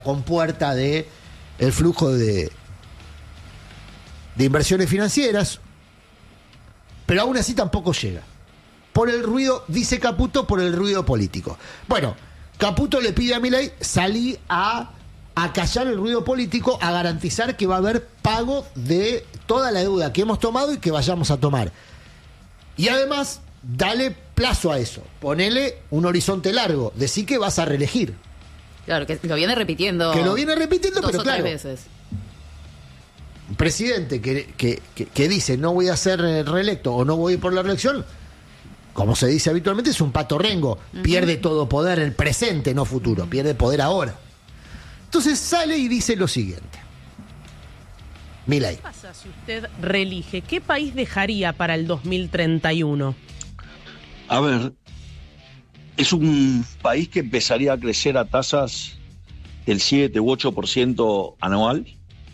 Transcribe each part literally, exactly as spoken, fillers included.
compuerta de el flujo de, de inversiones financieras, pero aún así tampoco llega. Por el ruido, dice Caputo, por el ruido político. Bueno, Caputo le pide a Milei salir a acallar el ruido político, a garantizar que va a haber pago de toda la deuda que hemos tomado y que vayamos a tomar. Y además, dale plazo a eso, ponele un horizonte largo, decí que vas a reelegir. Claro, que lo viene repitiendo. Que lo viene repitiendo, dos pero o claro. tres veces. Un presidente que, que, que, que dice no voy a ser reelecto o no voy por la reelección, como se dice habitualmente, es un pato rengo. Uh-huh. Pierde todo poder en el presente, no futuro. Pierde poder ahora. Entonces sale y dice lo siguiente. Milei. ¿Qué pasa si usted reelige? ¿Qué país dejaría para el dos mil treinta y uno? A ver, es un país que empezaría a crecer a tasas del siete u ocho por ciento anual.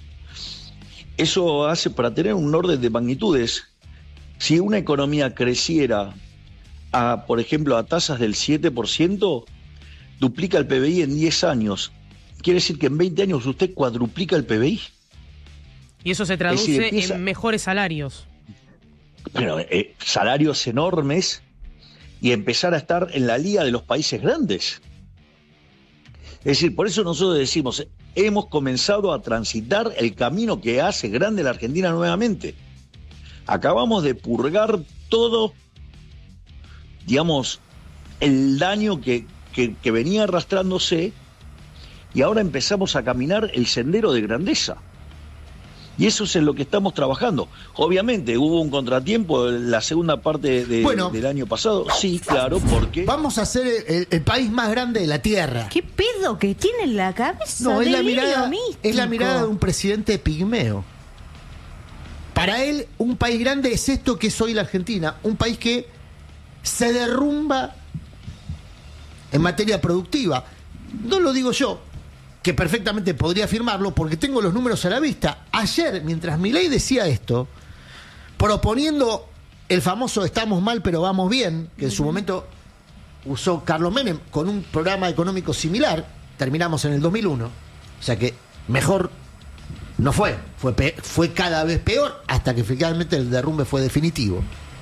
Eso hace, para tener un orden de magnitudes, si una economía creciera, a, por ejemplo, a tasas del siete por ciento, duplica el P B I en diez años. Quiere decir que en veinte años usted cuadruplica el P B I. Y eso se traduce decir, empieza... en mejores salarios. Pero eh, salarios enormes y empezar a estar en la liga de los países grandes. Es decir, por eso nosotros decimos, hemos comenzado a transitar el camino que hace grande la Argentina nuevamente. Acabamos de purgar todo, digamos, el daño que, que, que venía arrastrándose, y ahora empezamos a caminar el sendero de grandeza. Y eso es en lo que estamos trabajando. Obviamente, hubo un contratiempo en la segunda parte de, bueno, del año pasado. Sí, claro, porque... Vamos a ser el, el país más grande de la Tierra. ¿Qué pedo que tiene en la cabeza? No, es la, mirada, místico. es la mirada de un presidente pigmeo. Para él, un país grande es esto que es hoy la Argentina. Un país que se derrumba en materia productiva. No lo digo yo, que perfectamente podría afirmarlo porque tengo los números a la vista. Ayer, mientras Milei decía esto, proponiendo el famoso estamos mal pero vamos bien, que en su momento usó Carlos Menem con un programa económico similar, terminamos en el dos mil uno, o sea que mejor no fue, fue, pe- fue cada vez peor hasta que finalmente el derrumbe fue definitivo.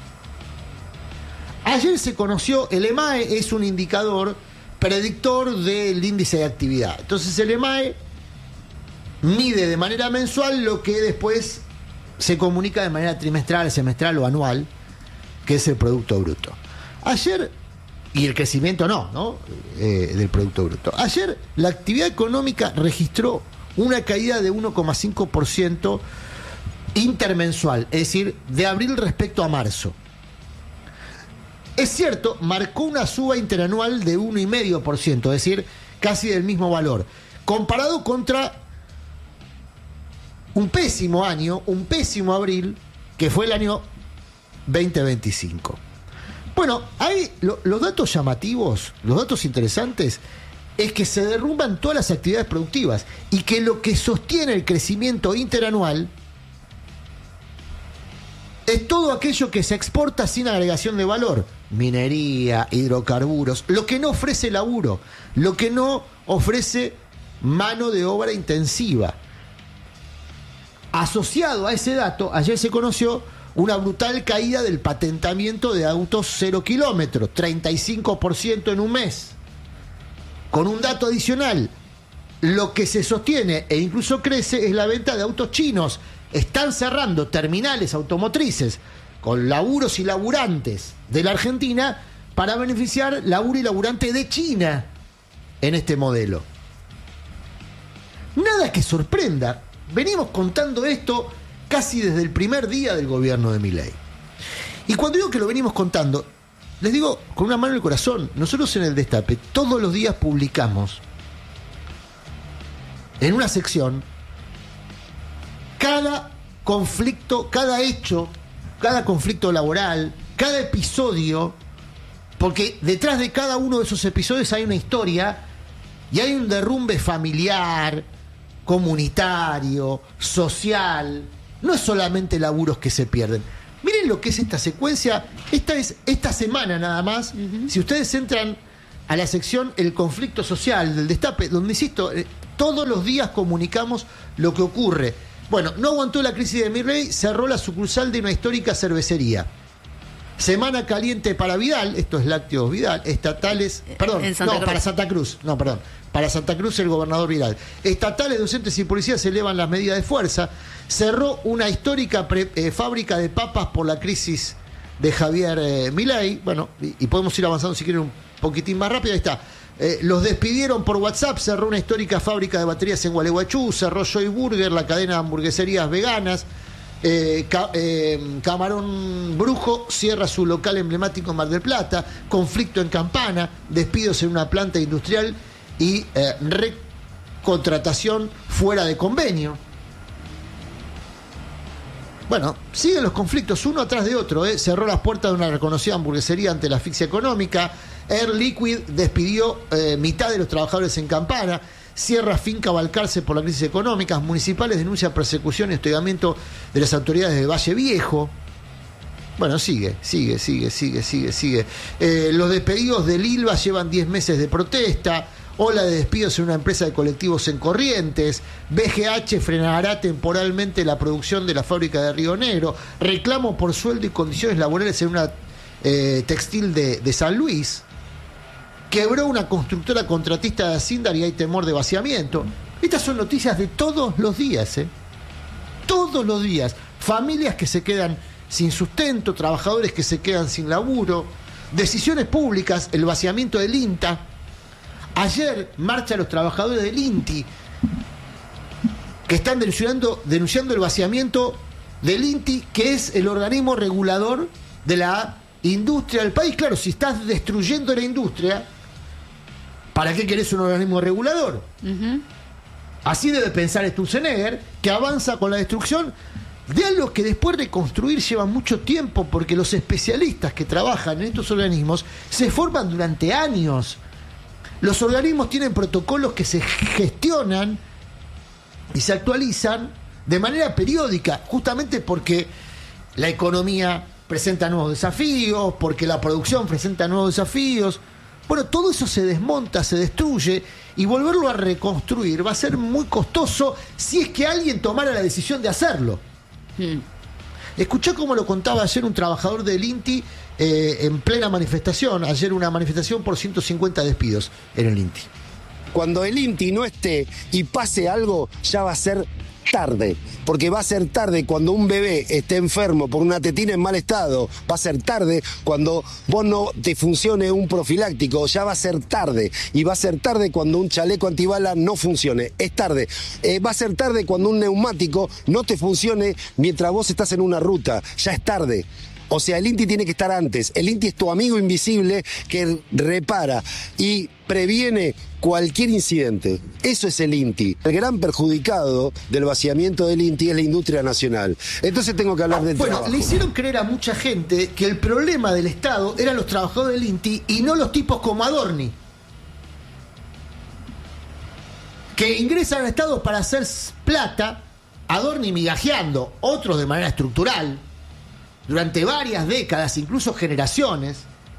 Ayer se conoció, el EMAE es un indicador predictor del índice de actividad. Entonces el EMAE mide de manera mensual lo que después se comunica de manera trimestral, semestral o anual, que es el Producto Bruto. Ayer, y el crecimiento no, ¿no? Eh, del Producto Bruto. Ayer la actividad económica registró una caída de uno coma cinco por ciento intermensual, es decir, de abril respecto a marzo. Es cierto, marcó una suba interanual de uno coma cinco por ciento, es decir, casi del mismo valor, comparado contra un pésimo año, un pésimo abril, que fue el año veinte veinticinco. Bueno, hay lo, los datos llamativos, los datos interesantes, es que se derrumban todas las actividades productivas y que lo que sostiene el crecimiento interanual es todo aquello que se exporta sin agregación de valor. Minería, hidrocarburos, lo que no ofrece laburo, lo que no ofrece mano de obra intensiva. Asociado a ese dato, ayer se conoció una brutal caída del patentamiento de autos cero kilómetros, treinta y cinco por ciento en un mes. Con un dato adicional, lo que se sostiene e incluso crece es la venta de autos chinos. Están cerrando terminales automotrices con laburos y laburantes de la Argentina para beneficiar laburo y laburante de China en este modelo. Nada que sorprenda. Venimos contando esto casi desde el primer día del gobierno de Milei. Y cuando digo que lo venimos contando, les digo con una mano en el corazón, nosotros en El Destape todos los días publicamos en una sección cada conflicto, cada hecho, cada conflicto laboral, cada episodio, porque detrás de cada uno de esos episodios hay una historia y hay un derrumbe familiar, comunitario, social. No es solamente laburos que se pierden. Miren lo que es esta secuencia. Esta es esta semana nada más. Uh-huh. Si ustedes entran a la sección El conflicto social del Destape, donde, insisto, eh, todos los días comunicamos lo que ocurre. Bueno, no aguantó la crisis de Milei, cerró la sucursal de una histórica cervecería. Semana caliente para Vidal, esto es Lácteos Vidal, estatales, perdón, no, Cruz. para Santa Cruz, no, perdón, para Santa Cruz el gobernador Vidal. Estatales, docentes y policías elevan las medidas de fuerza. Cerró una histórica pre, eh, fábrica de papas por la crisis de Javier eh, Milei. Bueno, y, y podemos ir avanzando si quieren un poquitín más rápido. Ahí está. Eh, los despidieron por WhatsApp. Cerró una histórica fábrica de baterías en Gualeguaychú. Cerró Joy Burger, la cadena de hamburgueserías veganas. Eh, ca, eh, Camarón Brujo cierra su local emblemático en Mar del Plata. Conflicto en Campana. Despidos en una planta industrial y eh, recontratación fuera de convenio. Bueno, siguen los conflictos uno atrás de otro. ¿eh? Cerró las puertas de una reconocida hamburguesería ante la asfixia económica. Air Liquid despidió eh, mitad de los trabajadores en Campana. Cierra Finca Balcarce por la crisis económica. Municipales denuncian persecución y hostigamiento de las autoridades de Valle Viejo. Bueno, sigue, sigue, sigue, sigue, sigue, sigue. Eh, los despedidos del ILVA llevan diez meses de protesta. Ola de despidos en una empresa de colectivos en Corrientes. B G H frenará temporalmente la producción de la fábrica de Río Negro. Reclamo por sueldo y condiciones laborales en una eh, textil de, de San Luis. Quebró una constructora contratista de Acindar y hay temor de vaciamiento. Estas son noticias de todos los días, ¿eh? Todos los días. Familias que se quedan sin sustento, trabajadores que se quedan sin laburo, decisiones públicas, el vaciamiento del INTA. Ayer marcha los trabajadores del INTI que están denunciando, denunciando el vaciamiento del INTI, que es el organismo regulador de la industria del país. Claro, si estás destruyendo la industria, ¿para qué querés un organismo regulador? Uh-huh. Así debe pensar Sturzenegger, que avanza con la destrucción de algo que después reconstruir lleva mucho tiempo, porque los especialistas que trabajan en estos organismos se forman durante años. Los organismos tienen protocolos que se gestionan y se actualizan de manera periódica, justamente porque la economía presenta nuevos desafíos, porque la producción presenta nuevos desafíos. Bueno, todo eso se desmonta, se destruye, y volverlo a reconstruir va a ser muy costoso si es que alguien tomara la decisión de hacerlo. Hmm. Escuché cómo lo contaba ayer un trabajador del INTI eh, en plena manifestación. Ayer una manifestación por ciento cincuenta despidos en el INTI. Cuando el INTI no esté y pase algo, ya va a ser tarde, porque va a ser tarde cuando un bebé esté enfermo por una tetina en mal estado, va a ser tarde cuando vos no te funcione un profiláctico, ya va a ser tarde, y va a ser tarde cuando un chaleco antibala no funcione, es tarde, eh, va a ser tarde cuando un neumático no te funcione mientras vos estás en una ruta, ya es tarde. O sea, el INTI tiene que estar antes. El INTI es tu amigo invisible que repara y previene cualquier incidente. Eso es el INTI. El gran perjudicado del vaciamiento del INTI es la industria nacional. Entonces tengo que hablar del bueno, trabajo. Le hicieron creer a mucha gente que el problema del Estado eran los trabajadores del INTI y no los tipos como Adorni, que ingresan al Estado para hacer plata, Adorni migajeando, otros de manera estructural, durante varias décadas, incluso generaciones.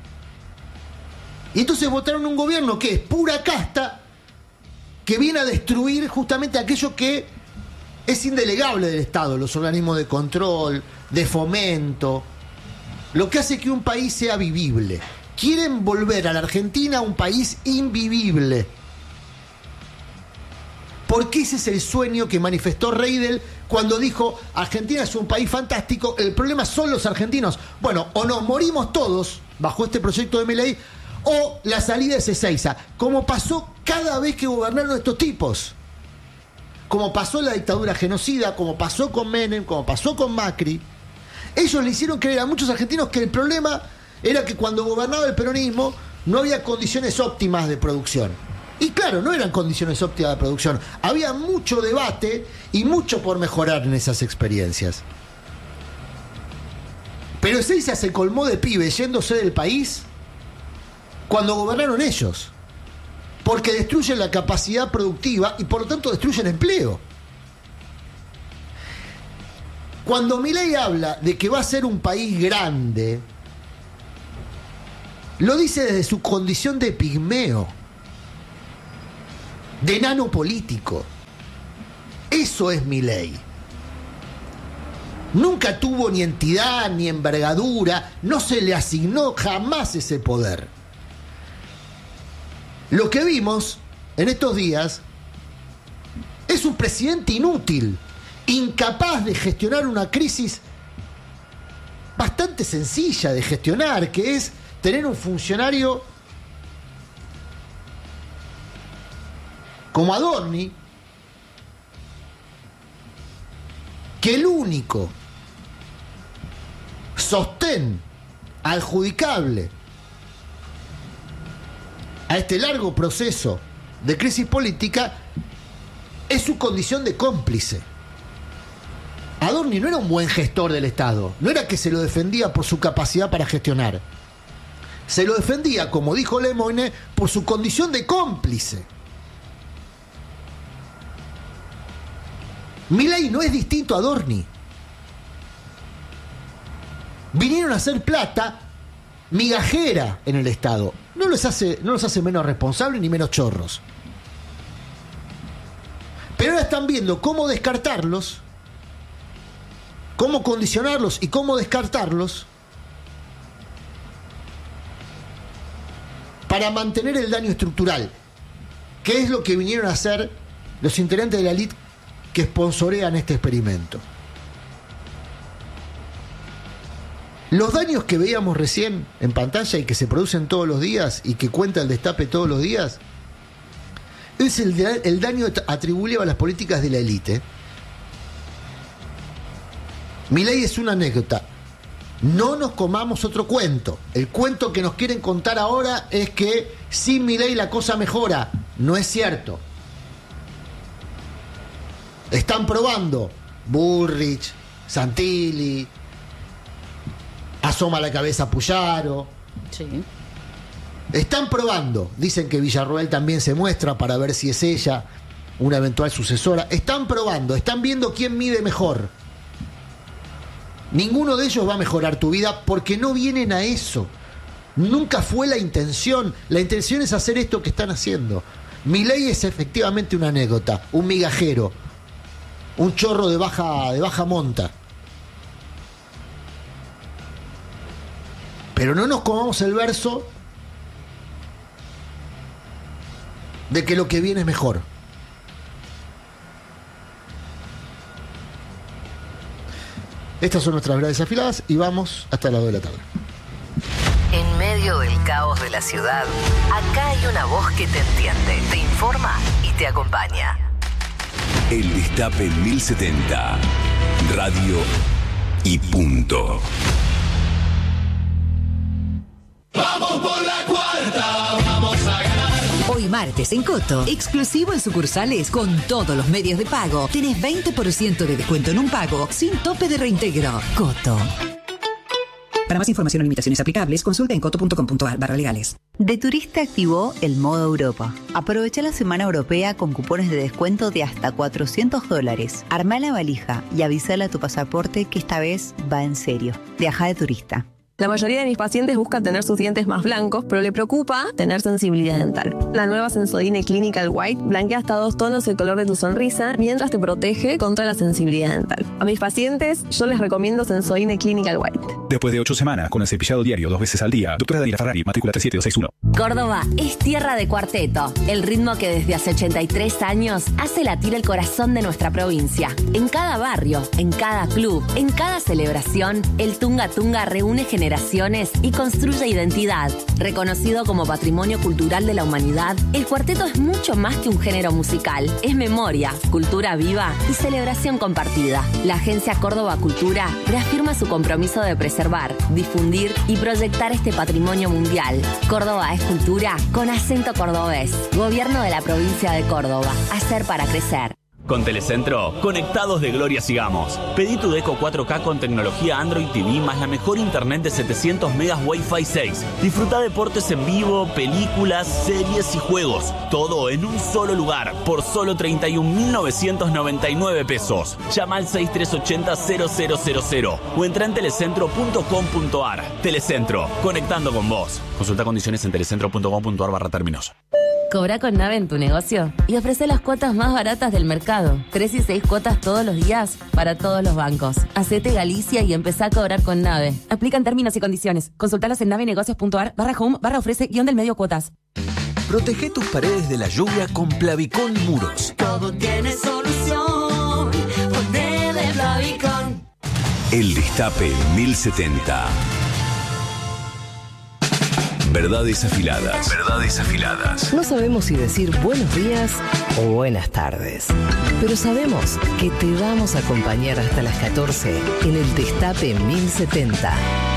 Y entonces votaron un gobierno que es pura casta, que viene a destruir justamente aquello que es indelegable del Estado, los organismos de control, de fomento, lo que hace que un país sea vivible. Quieren volver a la Argentina a un país invivible, porque ese es el sueño que manifestó Reidel cuando dijo: Argentina es un país fantástico, el problema son los argentinos. Bueno, o nos morimos todos bajo este proyecto de Milei, o la salida es Ezeiza, como pasó cada vez que gobernaron estos tipos, como pasó en la dictadura genocida, como pasó con Menem, como pasó con Macri. Ellos le hicieron creer a muchos argentinos que el problema era que cuando gobernaba el peronismo no había condiciones óptimas de producción. Y claro, no eran condiciones óptimas de producción. Había mucho debate y mucho por mejorar en esas experiencias. Pero Ezeiza se colmó de pibe yéndose del país cuando gobernaron ellos, porque destruyen la capacidad productiva y por lo tanto destruyen empleo. Cuando Milei habla de que va a ser un país grande, Lo dice desde su condición de pigmeo, de enano político. Eso es Milei. Nunca tuvo ni entidad ni envergadura, no se le asignó jamás ese poder. Lo que vimos en estos días es un presidente inútil, incapaz de gestionar una crisis bastante sencilla de gestionar, que es tener un funcionario como Adorni, que el único sostén adjudicable a este largo proceso de crisis política es su condición de cómplice. Adorni no era un buen gestor del Estado, no era que se lo defendía por su capacidad para gestionar, se lo defendía, como dijo Lemoyne, por su condición de cómplice. Milei no es distinto a Adorni. Vinieron a hacer plata migajera en el Estado. No los hace, no los hace menos responsables ni menos chorros. Pero ahora están viendo cómo descartarlos, cómo condicionarlos y cómo descartarlos para mantener el daño estructural, que es lo que vinieron a hacer los integrantes de la élite que sponsorean este experimento. Los daños que veíamos recién en pantalla y que se producen todos los días y que cuenta el Destape todos los días, es el, el daño atribuible a las políticas de la élite. Milei es una anécdota. No nos comamos otro cuento. El cuento que nos quieren contar ahora es que sin Milei la cosa mejora. No es cierto. Están probando Bullrich, Santilli, asoma la cabeza Puyaro. Sí. Están probando. Dicen que Villarroel también se muestra para ver si es ella una eventual sucesora. Están probando, están viendo quién mide mejor. Ninguno de ellos va a mejorar tu vida porque no vienen a eso. Nunca fue la intención. La intención es hacer esto que están haciendo. Milei es efectivamente una anécdota, un migajero, un chorro de baja, de baja monta. Pero no nos comamos el verso de que lo que viene es mejor. Estas son nuestras verdades afiladas y vamos hasta las dos de la tarde. En medio del caos de la ciudad, acá hay una voz que te entiende, te informa y te acompaña. El Destape mil setenta. Radio y punto. Vamos por la cuarta, vamos a ganar. Hoy martes en Coto, exclusivo en sucursales con todos los medios de pago. Tenés veinte por ciento de descuento en un pago sin tope de reintegro. Coto. Para más información o limitaciones aplicables, consulta en coto punto com punto ar barra legales. De Turista activó el modo Europa. Aprovecha la semana europea con cupones de descuento de hasta cuatrocientos dólares. Armá la valija y avísale a tu pasaporte que esta vez va en serio. Viaja de turista. La mayoría de mis pacientes buscan tener sus dientes más blancos, pero le preocupa tener sensibilidad dental. La nueva Sensodyne Clinical White blanquea hasta dos tonos el color de tu sonrisa mientras te protege contra la sensibilidad dental. A mis pacientes yo les recomiendo Sensodyne Clinical White. Después de ocho semanas con el cepillado diario dos veces al día, doctora Daniela Ferrari, matrícula tres siete dos seis uno. Córdoba es tierra de cuarteto, el ritmo que desde hace ochenta y tres años hace latir el corazón de nuestra provincia. En cada barrio, en cada club, en cada celebración, el Tunga Tunga reúne generaciones y construye identidad. Reconocido como Patrimonio Cultural de la Humanidad, el cuarteto es mucho más que un género musical. Es memoria, cultura viva y celebración compartida. La Agencia Córdoba Cultura reafirma su compromiso de preservar, difundir y proyectar este patrimonio mundial. Córdoba es cultura con acento cordobés. Gobierno de la provincia de Córdoba. Hacer para crecer. Con Telecentro, conectados de gloria sigamos. Pedí tu Deco cuatro K con tecnología Android T V más la mejor internet de setecientos megas Wi-Fi seis. Disfruta deportes en vivo, películas, series y juegos. Todo en un solo lugar, por solo treinta y un mil novecientos noventa y nueve pesos. Llama al seis tres ocho cero cero cero cero cero o entra en telecentro punto com punto ar. Telecentro, conectando con vos. Consulta condiciones en telecentro punto com punto ar barra términos. Cobra con Nave en tu negocio y ofrece las cuotas más baratas del mercado. Tres y seis cuotas todos los días para todos los bancos. Hacete Galicia y empezá a cobrar con Nave. Aplican términos y condiciones. Consultalos en navenegocios punto ar barra home barra ofrece guión del medio cuotas. Protege tus paredes de la lluvia con Plavicón Muros. Todo tiene solución. Ponele Plavicón. El Destape mil setenta. Verdades afiladas. Verdades afiladas. No sabemos si decir buenos días o buenas tardes, pero sabemos que te vamos a acompañar hasta las catorce en el Destape mil setenta.